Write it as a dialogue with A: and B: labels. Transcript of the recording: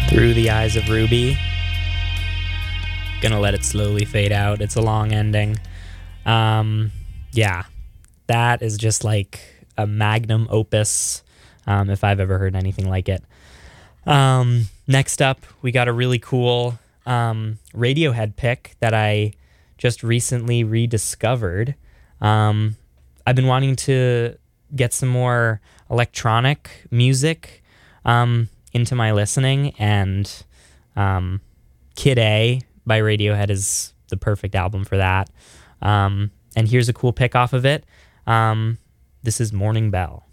A: Through the Eyes of Ruby. Gonna let it slowly fade out. It's a long ending. Yeah, that is just like a magnum opus, if I've ever heard anything like it. Next up, we got a really cool Radiohead pick that I just recently rediscovered. I've been wanting to get some more electronic music into my listening, and Kid A by Radiohead is the perfect album for that. And here's a cool pick off of it. This is Morning Bell.